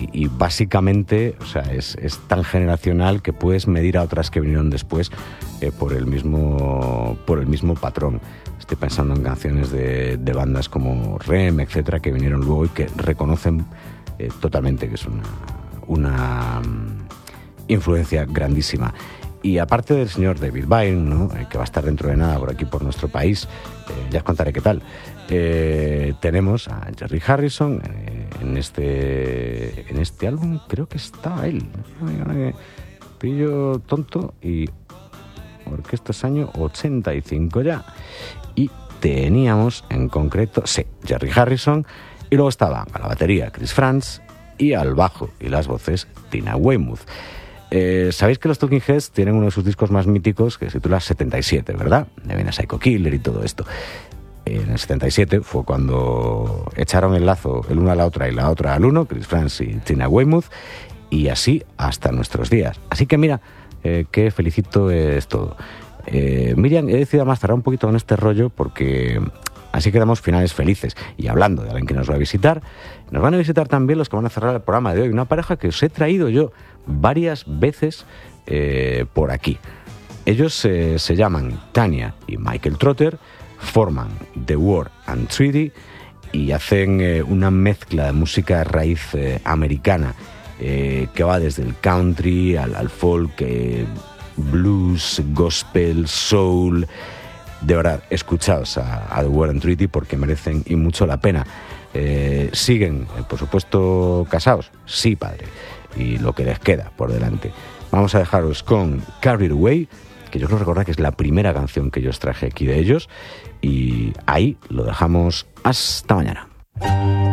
y básicamente, o sea, es tan generacional que puedes medir a otras que vinieron después por el mismo patrón. Estoy pensando en canciones de bandas como REM, etcétera, que vinieron luego y que reconocen totalmente que es una influencia grandísima. Y aparte del señor David Byrne, ¿no? Que va a estar dentro de nada por aquí, por nuestro país, ya os contaré qué tal, tenemos a Jerry Harrison en este álbum. Creo que está él, pillo tonto, y porque esto es año 85 ya, y teníamos en concreto, sí, Jerry Harrison, y luego estaba a la batería Chris Frantz y al bajo y las voces Tina Weymouth. Sabéis que los Talking Heads tienen uno de sus discos más míticos que se titula 77, ¿verdad? De viene Psycho Killer y todo esto. En el 77 fue cuando echaron el lazo el uno a la otra y la otra al uno, Chris Frantz y Tina Weymouth, y así hasta nuestros días. Así que mira, qué felicito es todo. Miriam, he decidido más cerrar un poquito con este rollo porque así quedamos finales felices. Y hablando de alguien que nos va a visitar, nos van a visitar también los que van a cerrar el programa de hoy, una pareja que os he traído yo varias veces por aquí. Ellos se llaman Tanya y Michael Trotter, forman The War and Treaty y hacen una mezcla de música raíz americana que va desde el country al folk, blues, gospel, soul. De verdad, escuchaos a The War and Treaty porque merecen y mucho la pena. Siguen, por supuesto, casados, sí, padre, y lo que les queda por delante. Vamos a dejaros con Carried Away, que yo creo recordar que es la primera canción que yo os traje aquí de ellos, y ahí lo dejamos. Hasta mañana.